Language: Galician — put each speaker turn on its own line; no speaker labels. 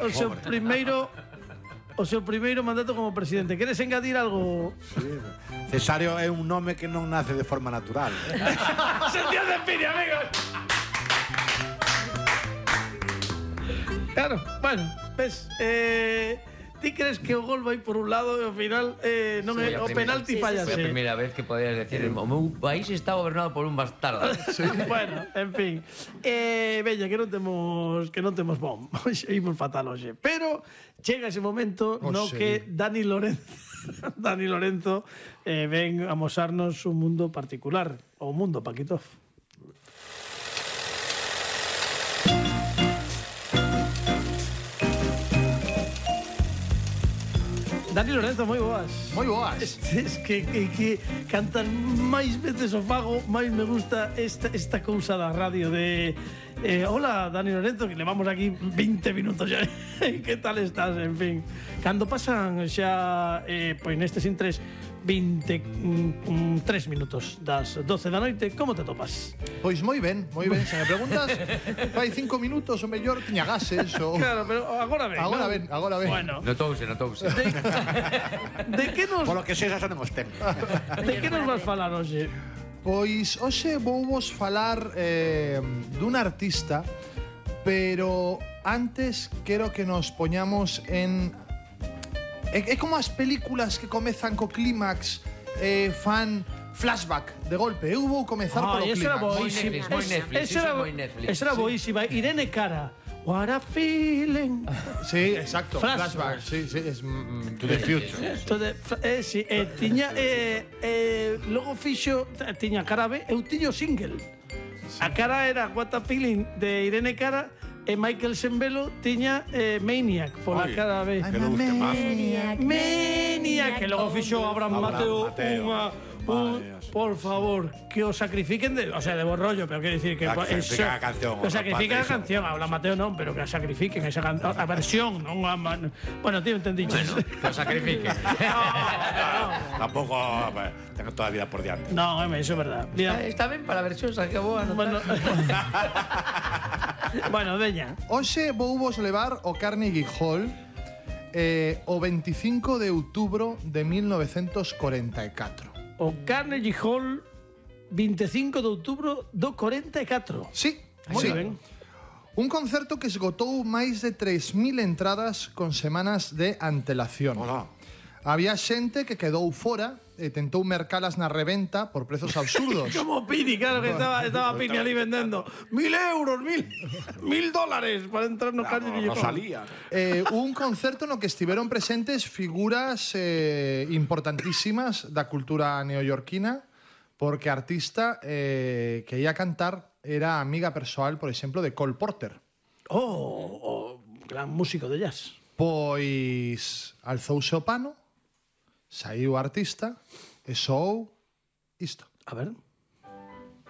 o seu primeiro mandato como presidente. Queres engadir algo?
Sí. Cesario é un nome que non nace de forma natural.
Sentido de envidia, amigos. Claro, bueno, ves, ti crees que o gol vai por un lado e ao final non é o penalti falla.
Foi a primeira vez que podías decir o meu país está gobernado por un bastardo.
Bueno, en fin. Veña, que non temos bom. Hoxe imos fatal hoxe. Pero chega ese momento no que Dani Lorenzo ven a mosarnos un mundo particular, o un mundo Paquito. Dani Lorenzo, moi boas.
Moi boas.
Es que cantan máis veces o fago, máis me gusta esta cousa da radio de hola, Dani Lorenzo, que levamos aquí 20 minutos xa. Que tal estás? En fin. Cando pasan xa pois nestes intres 23 minutos das 12 da noite, como te topas?
Pois moi ben, moi ben. Se me preguntas, fai 5 minutos o mellor tiña gases ou...
Claro, pero agora ben.
Agora ben.
Bueno.
Notouse.
De que nos...
Polo que sexa xa non os ten.
De que nos vas falar hoxe?
Pois hoxe vou vos falar dun artista, pero antes quero que nos poñamos en... É como as películas que comezan co clímax, fan flashback de golpe. Eu vou comezar polo clímax.
Moi Netflix.
Esa era boísima. Irene Cara. What a feeling.
Sí, exacto.
Flashback.
Sí, es
To the future.
Sí, tiña logo fixo tiña cara B, eu tiño single. A cara era What a feeling de Irene Cara e Michael Sembelo tiña Maniac pola cara B. Maniac, que logo fixo Abraham Mateo unha por favor, que o sacrifiquen o sea, de buen rollo, pero quero dicir que
sacrifica a canción.
Que sacrifica a canción, Abraham Mateo non, pero que a sacrifiquen esa a versión, non a bueno, tío, entendiches.
Bueno, que o sacrifiquen.
Tampouco tengo toda a vida por diante.
No, eso é verdad. Mira,
Está ben para a versión, que boa.
Bueno, veña.
Hoxe vou vos levar ao Carnegie Hall o 25 de outubro de 1944.
O Carnegie Hall 25 de outubro do 44.
Sí,
Moi
sí.
ben.
Un concerto que esgotou máis de 3.000 entradas con semanas de antelación.
Hola.
Había xente que quedou fora e tentou mercalas na reventa por prezos absurdos.
Como Pini, claro que estaba Pini ali vendendo 1.000 euros, $1.000 para entrar no Carnegie Hall.
Rosalía.
Un concerto no que estiveron presentes figuras importantísimas da cultura neoyorquina, porque a artista que ia cantar era amiga persoal, por exemplo, de Cole Porter.
O gran músico de jazz.
Pois alzouse o pano, saiu o artista e soou isto.
A ver.